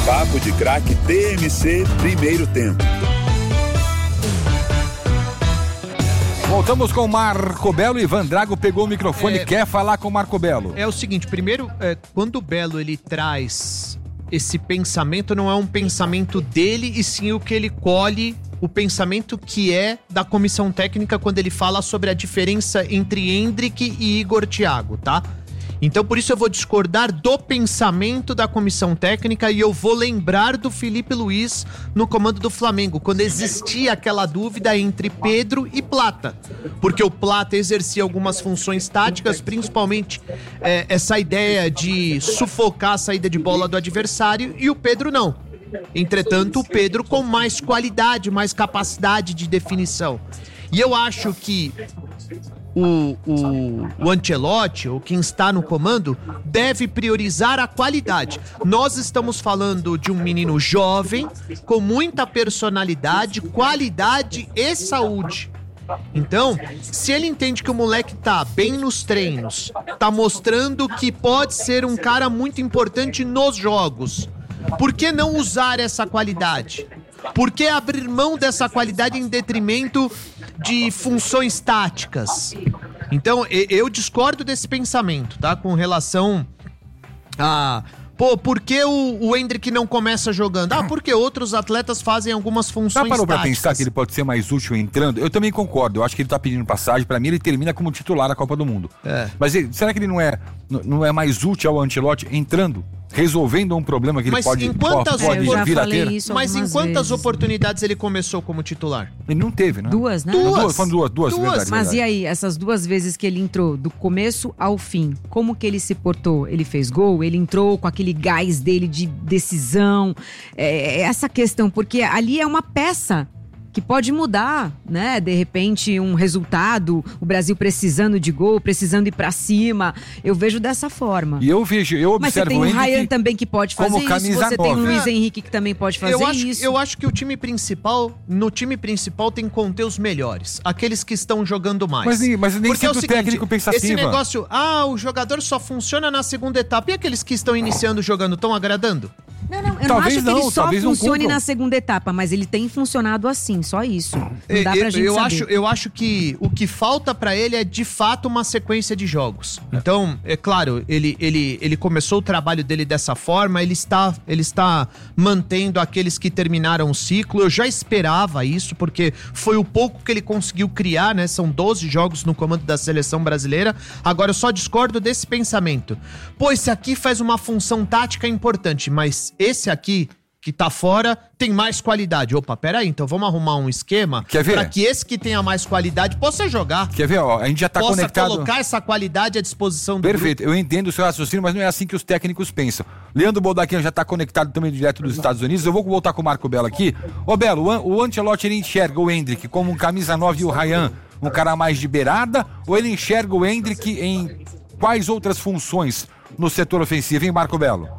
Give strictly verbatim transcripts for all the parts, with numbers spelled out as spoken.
Papo de Craque T M C, primeiro tempo. Voltamos com o Marco Belo. Ivan Drago pegou o microfone e é, quer falar com o Marco Belo. É o seguinte, primeiro, é, quando o Belo ele traz esse pensamento, não é um pensamento dele, e sim o que ele colhe, o pensamento que é da comissão técnica quando ele fala sobre a diferença entre Endrick e Igor Thiago, tá? Então, por isso eu vou discordar do pensamento da comissão técnica e eu vou lembrar do Felipe Luiz no comando do Flamengo, quando existia aquela dúvida entre Pedro e Plata. Porque o Plata exercia algumas funções táticas, principalmente é, essa ideia de sufocar a saída de bola do adversário, e o Pedro não. Entretanto, o Pedro com mais qualidade, mais capacidade de definição. E eu acho que o, o, o Ancelotti, ou quem está no comando, deve priorizar a qualidade. Nós estamos falando de um menino jovem, com muita personalidade, qualidade e saúde. Então, se ele entende que o moleque tá bem nos treinos, tá mostrando que pode ser um cara muito importante nos jogos, por que não usar essa qualidade? Por que abrir mão dessa qualidade em detrimento de funções táticas? Então, eu discordo desse pensamento, tá? Com relação a... Pô, por que o, o Endrick não começa jogando? Ah, porque outros atletas fazem algumas funções Já parou táticas. pra pensar que ele pode ser mais útil entrando? Eu também concordo, eu acho que ele tá pedindo passagem. Pra mim, ele termina como titular da Copa do Mundo. É. Mas ele, será que ele não é, não é mais útil ao Ancelotti entrando? Resolvendo um problema que Mas ele pode, em quantas pode é, vir a ter? Mas em quantas vezes, oportunidades ele começou como titular? Ele não teve, né? Duas, né? Duas. Duas, foram duas, duas, Duas. verdade, Mas verdade. e aí, essas duas vezes que ele entrou, do começo ao fim, como que ele se portou? Ele fez gol? Ele entrou com aquele gás dele de decisão? É, essa questão, porque ali é uma peça que pode mudar, né? De repente, um resultado, o Brasil precisando de gol, precisando ir pra cima. Eu vejo dessa forma. E eu vejo, eu Mas você observo tem o Ryan que, também que pode fazer como isso, camisa você tem o nove. Luiz Henrique que também pode fazer eu acho, isso. Eu acho que o time principal, no time principal tem que conter os melhores, aqueles que estão jogando mais. Mas, nem- mas nem Porque é o sempre o seguinte, técnico pensa assim, esse Ivan. negócio, ah, o jogador só funciona na segunda etapa, e aqueles que estão iniciando jogando, estão agradando? Não, não, eu Talvez não acho que não, ele só talvez não funcione cumpram. na segunda etapa, mas ele tem funcionado assim, só isso. Não dá eu, pra gente eu saber. acho, eu acho que o que falta pra ele é de fato uma sequência de jogos. Então, é claro, ele, ele, ele começou o trabalho dele dessa forma, ele está, ele está mantendo aqueles que terminaram o ciclo. Eu já esperava isso, porque foi o pouco que ele conseguiu criar, né? São doze jogos no comando da seleção brasileira. Agora, eu só discordo desse pensamento. Pô, esse aqui faz uma função tática importante, mas esse aqui, que tá fora, tem mais qualidade. Opa, peraí, então vamos arrumar um esquema Quer ver? pra que esse que tenha mais qualidade possa jogar. Quer ver, ó, a gente já tá possa conectado... colocar essa qualidade à disposição do Perfeito, grupo. eu entendo o seu raciocínio, mas não é assim que os técnicos pensam. Leandro Boldaquino já tá conectado também direto dos Estados Unidos. Eu vou voltar com o Marco Belo aqui. Ô Belo, o An- o Ancelotti, ele enxerga o Endrick como um camisa nove e o Ryan um cara mais de beirada, ou ele enxerga o Endrick em quais outras funções no setor ofensivo, hein, Marco Belo?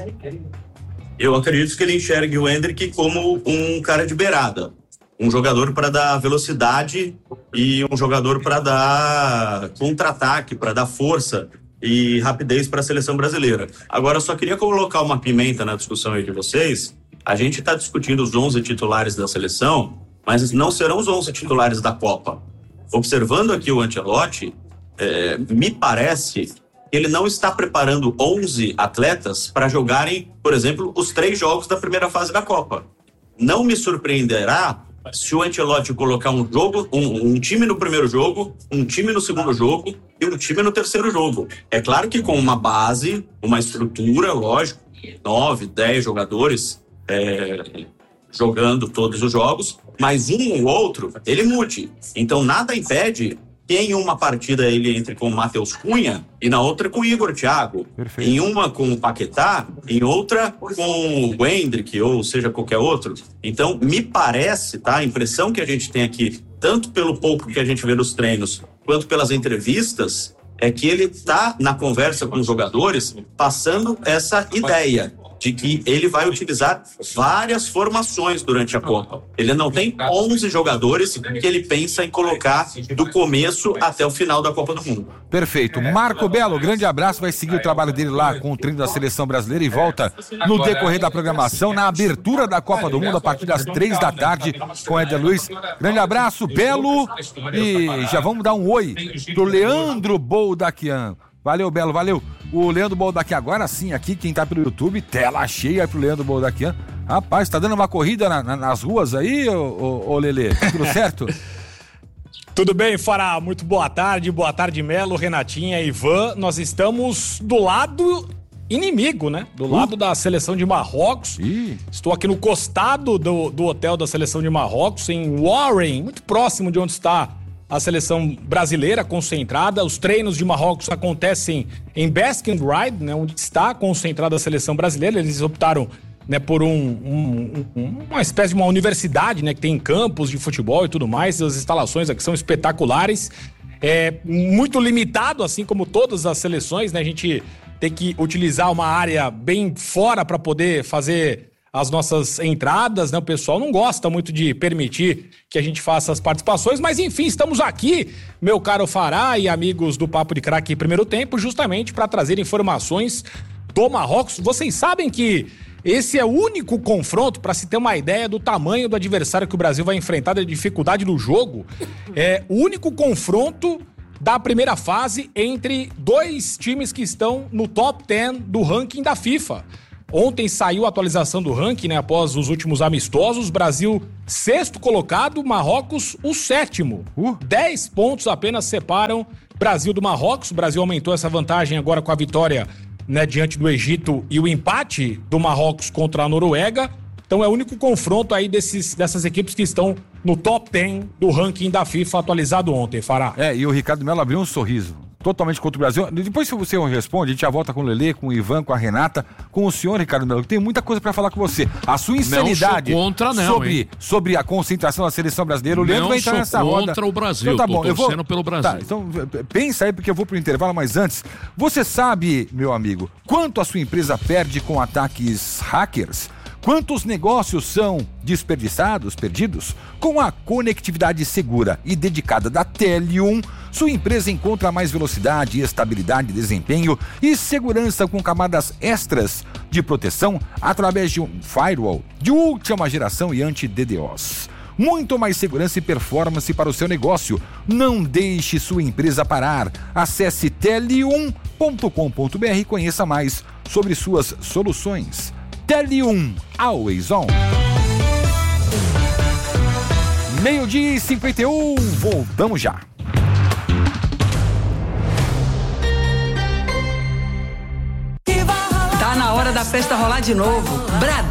Eu acredito que ele enxergue o Endrick como um cara de beirada. Um jogador para dar velocidade e um jogador para dar contra-ataque, para dar força e rapidez para a seleção brasileira. Agora, eu só queria colocar uma pimenta na discussão aí de vocês. A gente está discutindo os onze titulares da seleção, mas não serão os onze titulares da Copa. Observando aqui o Ancelotti, é, me parece... ele não está preparando onze atletas para jogarem, por exemplo, os três jogos da primeira fase da Copa. Não me surpreenderá se o Ancelotti colocar um jogo, um, um time no primeiro jogo, um time no segundo jogo e um time no terceiro jogo. É claro que com uma base, uma estrutura, lógico, nove, dez jogadores é, jogando todos os jogos, mas um ou outro, ele mude. Então nada impede que em uma partida ele entre com o Matheus Cunha e na outra com o Igor Thiago. Perfeito. Em uma com o Paquetá, em outra com o Endrick, ou seja, qualquer outro. Então, me parece, tá? A impressão que a gente tem aqui, tanto pelo pouco que a gente vê nos treinos, quanto pelas entrevistas, é que ele está na conversa com os jogadores passando essa ideia de que ele vai utilizar várias formações durante a Copa. Ele não tem onze jogadores que ele pensa em colocar do começo até o final da Copa do Mundo. Perfeito. Marco Belo, grande abraço, vai seguir o trabalho dele lá com o treino da Seleção Brasileira e volta no decorrer da programação, na abertura da Copa do Mundo, a partir das três da tarde, com o Éder Luiz. Grande abraço, Belo, e já vamos dar um oi pro Leandro Boldaquian. Valeu, Belo, valeu. O Leandro Boldaquian, agora sim, aqui, quem tá pelo YouTube, tela cheia pro Leandro Boldaquian. Rapaz, tá dando uma corrida na, na, nas ruas aí, ô, ô, ô Lelê? Tudo certo? Tudo bem, Fará? Muito boa tarde, boa tarde, Melo, Renatinha, Ivan. Nós estamos do lado inimigo, né? Do uh. lado da seleção de Marrocos. Ih. Estou aqui no costado do, do hotel da seleção de Marrocos, em Warren, muito próximo de onde está a seleção brasileira concentrada. Os treinos de Marrocos acontecem em Basking Ride, né, onde está concentrada a seleção brasileira. Eles optaram, né, por um, um, um, uma espécie de uma universidade, né, que tem campos de futebol e tudo mais. As instalações aqui são espetaculares. É muito limitado, assim como todas as seleções, né? A gente tem que utilizar uma área bem fora para poder fazer as nossas entradas, né? O pessoal não gosta muito de permitir que a gente faça as participações, mas enfim, estamos aqui, meu caro Fará e amigos do Papo de Craque Primeiro Tempo, justamente para trazer informações do Marrocos. Vocês sabem que esse é o único confronto, para se ter uma ideia do tamanho do adversário que o Brasil vai enfrentar, da dificuldade do jogo, é o único confronto da primeira fase entre dois times que estão no top dez do ranking da FIFA. Ontem saiu a atualização do ranking, né, após os últimos amistosos. Brasil, sexto colocado, Marrocos, o sétimo. Uh. Dez pontos apenas separam Brasil do Marrocos. O Brasil aumentou essa vantagem agora com a vitória, né, diante do Egito e o empate do Marrocos contra a Noruega. Então é o único confronto aí desses, dessas equipes que estão no top dez do ranking da FIFA atualizado ontem, Fará. É, e o Ricardo Melo abriu um sorriso totalmente contra o Brasil. Depois, se você responde, a gente já volta com o Lelê, com o Ivan, com a Renata, com o senhor Ricardo Melo, que tem muita coisa pra falar com você. A sua insanidade não contra, não, sobre, sobre a concentração da seleção brasileira. O Leandro vai entrar nessa roda. Contra o Brasil, então, tá bom, tô eu vou pelo Brasil. Tá, então pensa aí, porque eu vou pro intervalo, mas antes, você sabe, meu amigo, quanto a sua empresa perde com ataques hackers? Quantos negócios são desperdiçados, perdidos? Com a conectividade segura e dedicada da Telium, sua empresa encontra mais velocidade, estabilidade, desempenho e segurança com camadas extras de proteção através de um firewall de última geração e anti-D DoS. Muito mais segurança e performance para o seu negócio. Não deixe sua empresa parar. Acesse telium ponto com ponto br e conheça mais sobre suas soluções. Telium, always on. Meio-dia e cinquenta e um, voltamos já. Tá na hora da festa rolar de novo. Bradesco.